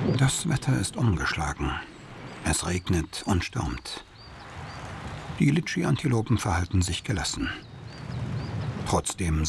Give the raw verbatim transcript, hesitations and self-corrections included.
Das Wetter ist umgeschlagen. Es regnet und stürmt. Die Litschi-Antilopen verhalten sich gelassen. Trotzdem